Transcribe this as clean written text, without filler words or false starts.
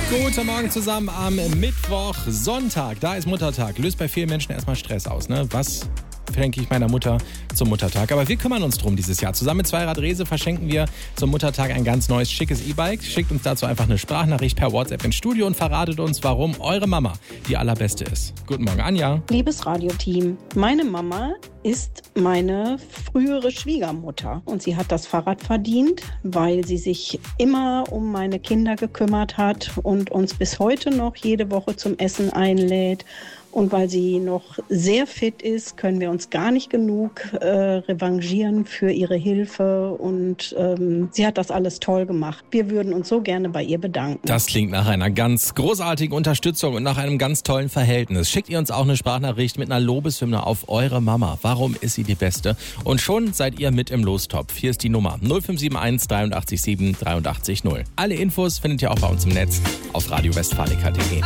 Guten Morgen zusammen am Mittwoch, Sonntag. Da ist Muttertag. Löst bei vielen Menschen erstmal Stress aus, ne? Was schenke ich meiner Mutter zum Muttertag? Aber wir kümmern uns drum dieses Jahr. Zusammen mit Zweirad Rese verschenken wir zum Muttertag ein ganz neues, schickes E-Bike. Schickt uns dazu einfach eine Sprachnachricht per WhatsApp ins Studio und verratet uns, warum eure Mama die allerbeste ist. Guten Morgen, Anja. Liebes Radioteam, meine Mama ist meine frühere Schwiegermutter und sie hat das Fahrrad verdient, weil sie sich immer um meine Kinder gekümmert hat und uns bis heute noch jede Woche zum Essen einlädt. Und weil sie noch sehr fit ist, können wir uns gar nicht genug revanchieren für ihre Hilfe. Und sie hat das alles toll gemacht. Wir würden uns so gerne bei ihr bedanken. Das klingt nach einer ganz großartigen Unterstützung und nach einem ganz tollen Verhältnis. Schickt ihr uns auch eine Sprachnachricht mit einer Lobeshymne auf eure Mama. Warum ist sie die Beste? Und schon seid ihr mit im Lostopf. Hier ist die Nummer 0571 83 7 83 0. Alle Infos findet ihr auch bei uns im Netz auf radiowestfalica.de.